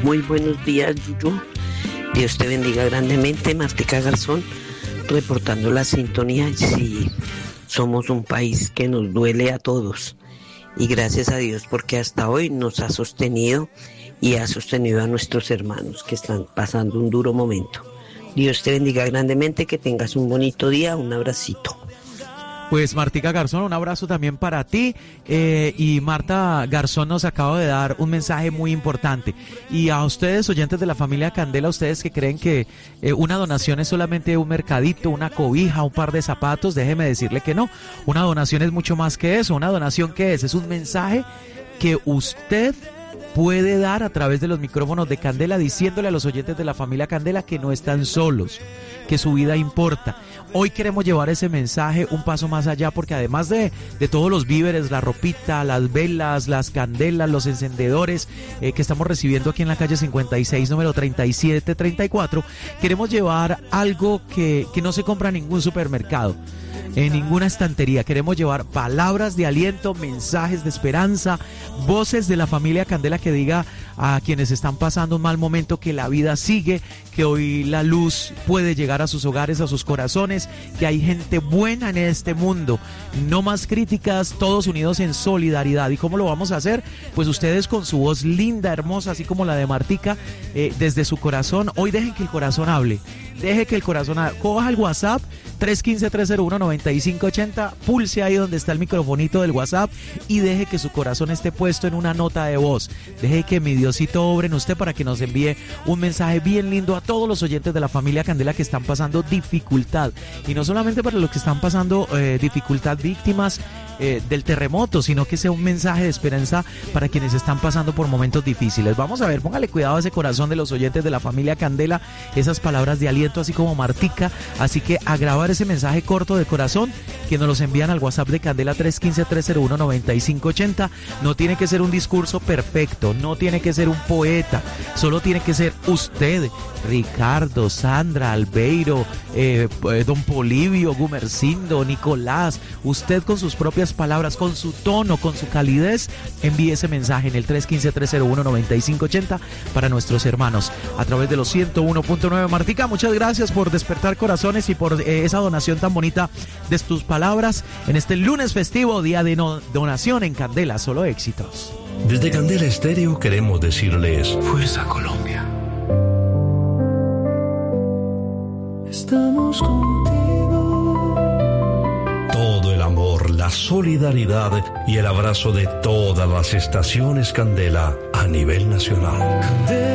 Muy buenos días, Yuyu. Dios te bendiga grandemente. Martica Garzón, reportando la sintonía. Sí, somos un país que nos duele a todos. Y gracias a Dios porque hasta hoy nos ha sostenido y ha sostenido a nuestros hermanos que están pasando un duro momento. Dios te bendiga grandemente, que tengas un bonito día. Un abracito. Pues Martica Garzón, un abrazo también para ti, y Marta Garzón nos acaba de dar un mensaje muy importante, y a ustedes oyentes de la familia Candela, ustedes que creen que una donación es solamente un mercadito, una cobija, un par de zapatos, déjeme decirle que no, una donación es mucho más que eso. Una donación, ¿qué es? Es un mensaje que usted puede dar a través de los micrófonos de Candela, diciéndole a los oyentes de la familia Candela que no están solos, que su vida importa. Hoy queremos llevar ese mensaje un paso más allá, porque además de todos los víveres, la ropita, las velas, las candelas, los encendedores que estamos recibiendo aquí en la calle 56, número 3734, queremos llevar algo que no se compra en ningún supermercado, en ninguna estantería. Queremos llevar palabras de aliento, mensajes de esperanza, voces de la familia Candela que diga a quienes están pasando un mal momento que la vida sigue, que hoy la luz puede llegar a sus hogares, a sus corazones, que hay gente buena en este mundo. No más críticas, todos unidos en solidaridad. ¿Y cómo lo vamos a hacer? Pues ustedes con su voz linda, hermosa, así como la de Martica, desde su corazón. Hoy dejen que el corazón hable. Deje que el corazón hable. Coja el WhatsApp 315-301-9580, pulse ahí donde está el microfonito del WhatsApp y deje que su corazón esté puesto en una nota de voz. Deje que mi Diosito obre en usted para que nos envíe un mensaje bien lindo a todos los oyentes de la familia Candela que están pasando dificultad. Y no solamente para los que están pasando dificultad, víctimas del terremoto, sino que sea un mensaje de esperanza para quienes están pasando por momentos difíciles. Vamos a ver, póngale cuidado a ese corazón de los oyentes de la familia Candela, esas palabras de aliento, así como Martica. Así que a grabar ese mensaje corto de corazón que nos los envían al WhatsApp de Candela 315-301-9580. No tiene que ser un discurso perfecto, no tiene que ser un poeta, solo tiene que ser usted, Ricardo, Sandra, Albeiro, don Polibio, Gumercindo, Nicolás, usted con sus propias palabras, con su tono, con su calidez, envíe ese mensaje en el 315-301-9580 para nuestros hermanos a través de los 101.9. Martica, muchas gracias por despertar corazones y por esa donación tan bonita de tus palabras en este lunes festivo, día de donación en Candela, solo éxitos. Desde Candela Estéreo queremos decirles Fuerza Colombia. Estamos contigo. Todo el amor, la solidaridad y el abrazo de todas las estaciones Candela a nivel nacional.